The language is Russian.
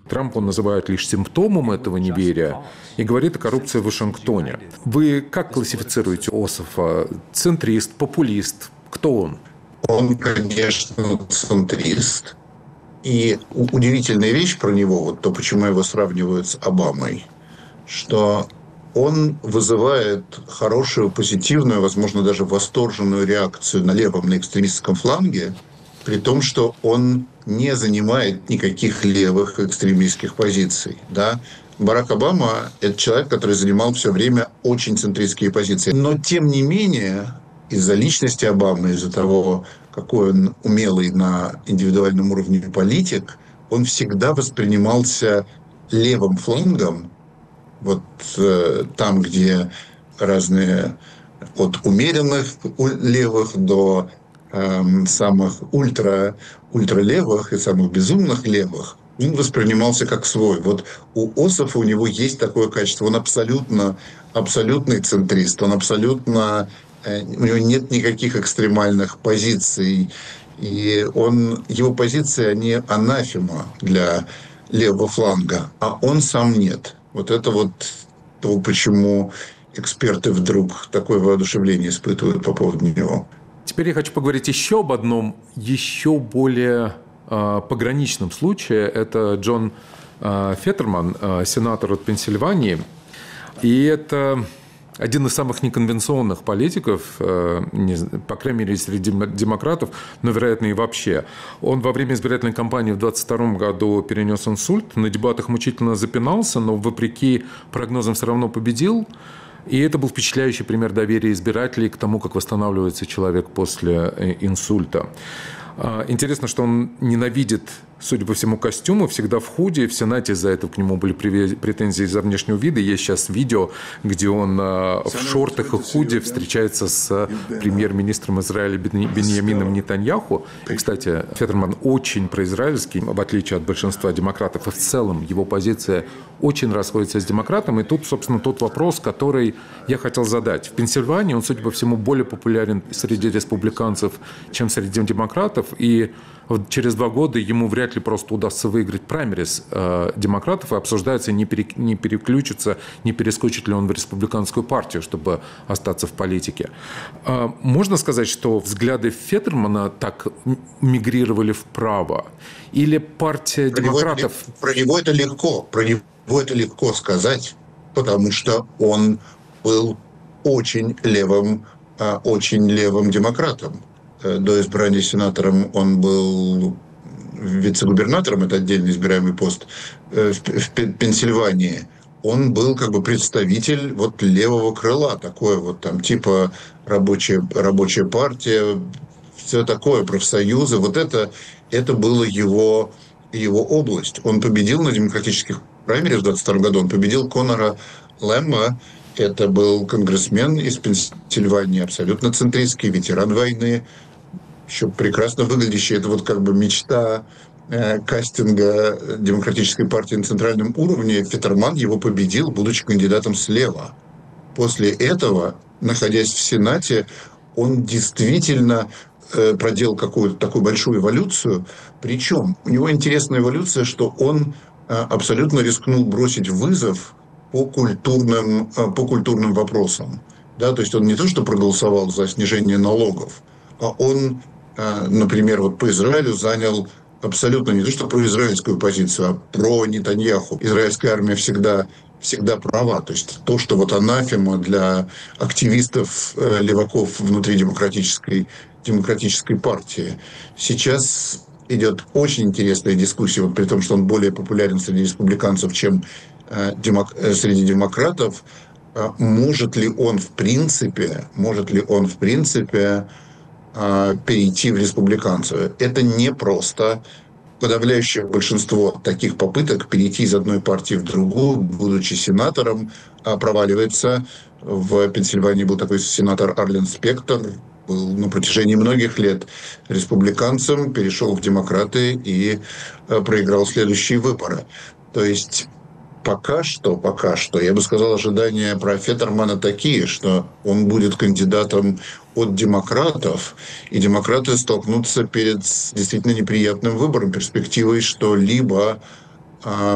Трамп он называет лишь симптомом этого неверия и говорит о коррупции в Вашингтоне. Вы как классифицируете Ософа? Центрист, популист? Кто он? Он, конечно, центрист. И удивительная вещь про него, вот то, почему его сравнивают с Обамой, что он вызывает хорошую, позитивную, возможно, даже восторженную реакцию на левом, на экстремистском фланге, при том, что он не занимает никаких левых экстремистских позиций. Да? Барак Обама – это человек, который занимал все время очень центристские позиции. Но, тем не менее, из-за личности Обамы, из-за того, какой он умелый на индивидуальном уровне политик, он всегда воспринимался левым флангом, вот там, где разные от умеренных левых до самых ультралевых и самых безумных левых, он воспринимался как свой. Вот у Ософа у него есть такое качество. Он абсолютный центрист, он абсолютно... У него нет никаких экстремальных позиций. И его позиции, они анафема для левого фланга, а он сам нет. Вот это вот то, почему эксперты вдруг такое воодушевление испытывают по поводу него. Теперь я хочу поговорить еще об одном, еще более пограничном случае. Это Джон Феттерман, сенатор от Пенсильвании. И это один из самых неконвенционных политиков, по крайней мере, среди демократов, но, вероятно, и вообще. Он во время избирательной кампании в 2022 году перенес инсульт, на дебатах мучительно запинался, но, вопреки прогнозам, все равно победил. И это был впечатляющий пример доверия избирателей к тому, как восстанавливается человек после инсульта. Интересно, что он ненавидит, судя по всему, костюмы, всегда в худи. В Сенате из-за этого к нему были претензии из-за внешнего вида. Есть сейчас видео, где он в шортах и худи встречается с премьер-министром Израиля Биньямином Нетаньяху. И, кстати, Феттерман очень произраильский, в отличие от большинства демократов. И в целом его позиция очень расходится с демократом. И тут, собственно, тот вопрос, который я хотел задать. В Пенсильвании он, судя по всему, более популярен среди республиканцев, чем среди демократов. И через 2 года ему вряд ли просто удастся выиграть праймерис демократов, и обсуждается, не переключится, не перескочит ли он в республиканскую партию, чтобы остаться в политике. Можно сказать, что взгляды Феттермана так мигрировали вправо? Или партия демократов... Про него это легко сказать, потому что он был очень левым демократом. До избрания сенатором он был вице-губернатором, это отдельно избираемый пост в Пенсильвании. Он был как бы представитель вот левого крыла, такое вот там типа рабочая партия, все такое, профсоюзы. Вот это было его область. Он победил на демократических праймерис в 2022 году, он победил Конора Лэмма. Это был конгрессмен из Пенсильвании, абсолютно центристский, ветеран войны, еще прекрасно выглядящий. Это вот как бы мечта кастинга Демократической партии на центральном уровне. Феттерман его победил, будучи кандидатом слева. После этого, находясь в Сенате, он действительно проделал какую-то такую большую эволюцию. Причем у него интересная эволюция, что он абсолютно рискнул бросить вызов по культурным вопросам. Да, то есть он не то, что проголосовал за снижение налогов, а он, например, вот по Израилю занял абсолютно не то, что произраильскую позицию, а про Нетаньяху. Израильская армия всегда права. То есть то, что вот анафема для активистов, леваков внутри демократической партии. Сейчас идет очень интересная дискуссия, вот при том, что он более популярен среди республиканцев, чем среди демократов. Может ли он в принципе перейти в республиканцев? Это непросто. Подавляющее большинство таких попыток перейти из одной партии в другую, будучи сенатором, проваливается. В Пенсильвании был такой сенатор Арлен Спектор, был на протяжении многих лет республиканцем, перешел в демократы и проиграл следующие выборы. То есть пока что, я бы сказал, ожидания про Феттермана такие, что он будет кандидатом от демократов, и демократы столкнутся перед действительно неприятным выбором, перспективой, что либо